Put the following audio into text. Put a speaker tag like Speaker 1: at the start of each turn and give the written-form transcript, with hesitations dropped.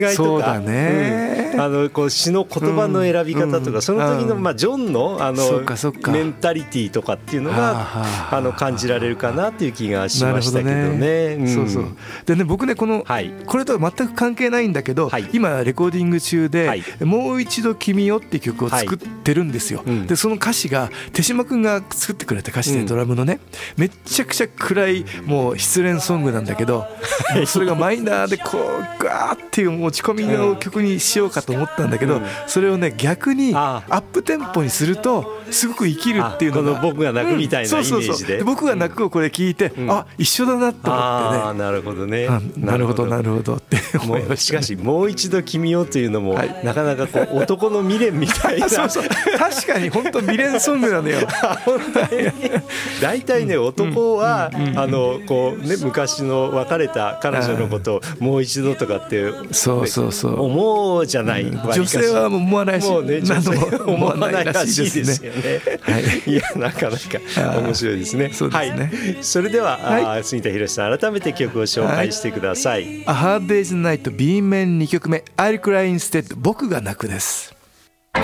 Speaker 1: と
Speaker 2: そうだ
Speaker 1: か、
Speaker 2: ね、
Speaker 1: こう詩の言葉の選び方とか、その時のジョンのメンタリティとかっていうのが感じられるかなっていう気がしましたけどね。
Speaker 2: そうそうでね、僕ねこれとは全く関係ないんだけど、今レコーディング中でもう一度君よっていう曲を作ってるんですよ。でその歌詞が手島くんが作ってくれた歌詞で、ドラムのねめっちゃくちゃ暗いもう失恋ソングなんだけど、それがマイナーでこうガーっていう落ち込みの曲にしようかと思ったんだけど、それをね逆にアップテンポにするとすごく生きるっていうのが、
Speaker 1: この僕が泣くみたいなイメージで、
Speaker 2: 僕が泣くをこれ聞いて、一緒だなって思ってね、
Speaker 1: なるほどね、
Speaker 2: なるほどなるほどって思いましたね。
Speaker 1: しかしもう一度君よというのも、なかなかこう男の未練みたいな
Speaker 2: そうそう、確かに本当未練ソングなのよ。
Speaker 1: 大体ね、男はこうね、昔の別れた彼女のことをもう一度とかって思うじゃない。
Speaker 2: 女性は思わないし、
Speaker 1: もうね、女性は思わないらしいですよね。いや、なかなか面白いですね。それでは杉田博さん、改めて曲を紹介してください。
Speaker 2: A Hard Day's Night B 面2曲目 I'll Cry Instead 僕が泣くです。